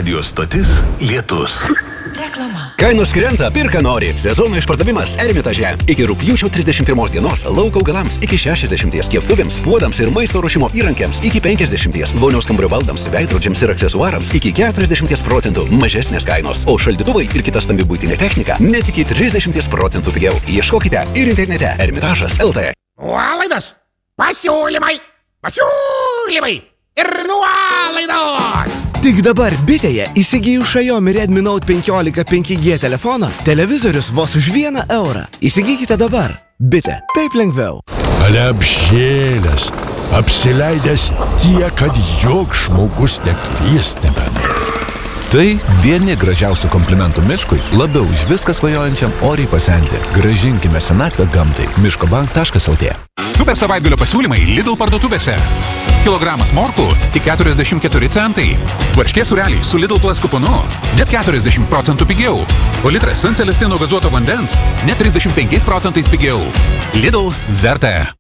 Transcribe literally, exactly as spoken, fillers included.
Radio stotis Lietus. Reklama. Kainos krenta, pirka nori. Sezono išpardavimas Ermitaže. Iki rugpjūčio trisdešimt pirmos dienos lauko augalams iki šešiasdešimties, keptuvėms, puodams ir maisto ruošimo įrankiams iki penkiasdešimties, vonios kambario baldams, veidrodžiams ir aksesuarams iki keturiasdešimties procentų mažesnės kainos, o šaldytuvai ir kita stambi buitinė technika net iki trisdešimties procentų pigiau. Ieškokite ir internete Ermitažas L T. Nuolaidos, pasiūlymai, pasiūlymai ir nuolaidos. Tik dabar Bitėje įsigijus Xiaomi Redmi Note penkiolika penki G telefoną, televizorius vos už vieną eurą. Įsigykite dabar. Bitė. Taip lengviau. Ale apšėlęs, apsileidęs tiek, kad joks žmogus nekviestumėme. Tai vieni gražiausių komplimentų miškui, labiau už viską svajojančiam oriai pasenti. Gražinkime senatvę gamtai. miškobank taškas L T. Super savaitgalio pasiūlymai Lidl parduotuvėse. Kilogramas morkų tik keturiasdešimt keturi centai. Varškės sūreliai su Lidl Plus kuponu net keturiasdešimt procentų pigiau. O litras San Celestino gazuoto vandens net trisdešimt penkiais procentais pigiau. Lidl verta.